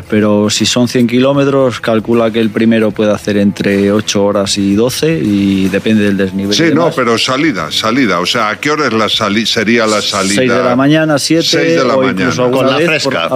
pero si son 100 kilómetros, calcula que el primero puede hacer entre 8 horas y 12 y depende del desnivel. Sí, no, pero salida. O sea, ¿a qué hora es sería la salida? 6 de la mañana, 7 6 de la o mañana. incluso alguna Con la vez fresca.